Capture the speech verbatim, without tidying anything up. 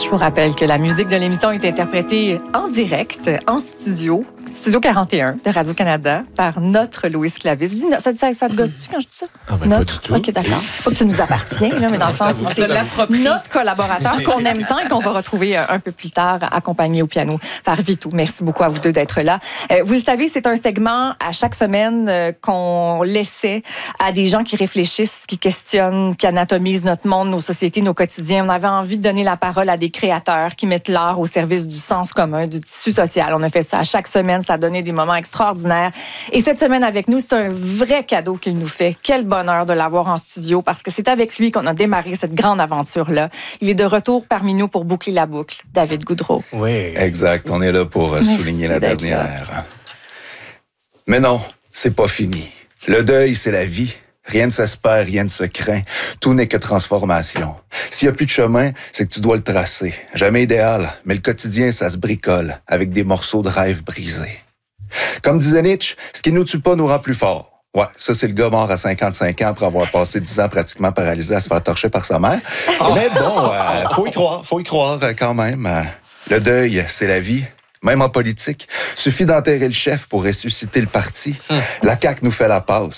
Je vous rappelle que la musique de l'émission est interprétée en direct, en studio, Studio quarante et un de Radio-Canada, par notre Louis Clavis. Je dis, ça, ça, ça te gosse-tu quand je dis ça? Ah, ben notre? pas du tout. OK, d'accord. Pas que tu nous appartiens, là, mais dans le sens où c'est notre collaborateur qu'on aime tant et qu'on va retrouver un peu plus tard, accompagné au piano par Vitou. Merci beaucoup à vous deux d'être là. Euh, vous le savez, c'est un segment à chaque semaine euh, qu'on laissait à des gens qui réfléchissent, qui questionnent, qui anatomisent notre monde, nos sociétés, nos quotidiens. On avait envie de donner la parole à des créateurs qui mettent l'art au service du sens commun, du tissu social. On a fait ça à chaque semaine. Ça a donné des moments extraordinaires. Et cette semaine avec nous, c'est un vrai cadeau qu'il nous fait. Quel bonheur de l'avoir en studio parce que c'est avec lui qu'on a démarré cette grande aventure-là. Il est de retour parmi nous pour boucler la boucle. David Goudreau. Oui. Exact. On est là pour Merci souligner la d'être dernière. Là. Mais non, c'est pas fini. Le deuil, c'est la vie. Rien ne s'espère, rien ne se craint. Tout n'est que transformation. S'il n'y a plus de chemin, c'est que tu dois le tracer. Jamais idéal, mais le quotidien, ça se bricole avec des morceaux de rêve brisés. Comme disait Nietzsche, ce qui nous tue pas nous rend plus forts. Ouais, ça, c'est le gars mort à cinquante-cinq ans après avoir passé dix ans pratiquement paralysé à se faire torcher par sa mère. Oh. Mais bon, euh, faut y croire, faut y croire quand même. Le deuil, c'est la vie. Même en politique, suffit d'enterrer le chef pour ressusciter le parti. Hum. La C A Q nous fait la passe.